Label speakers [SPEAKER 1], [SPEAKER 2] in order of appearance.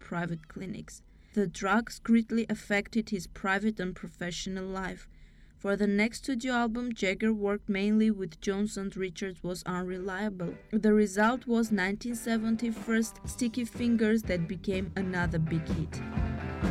[SPEAKER 1] private clinics. The drugs greatly affected his private and professional life. For the next studio album, Jagger worked mainly with Jones and Richards was unreliable. The result was 1971's Sticky Fingers that became another big hit.